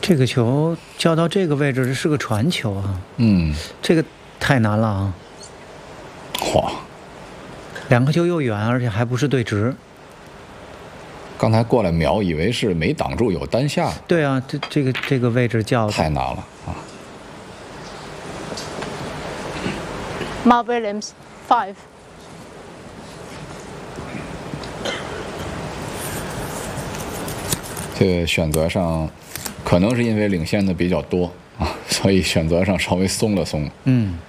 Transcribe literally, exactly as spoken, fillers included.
这个球叫到这个位置，这是个传球啊。 嗯， 这个太难了啊。 哇， 两个球又远，而且还不是对直。 刚才过来瞄，以为是没挡住有单下。 对啊，这这个这个位置叫太难了啊。 Mark Williams, five. 这个选择上，可能是因为领先的比较多啊，所以选择上稍微松了松。 嗯。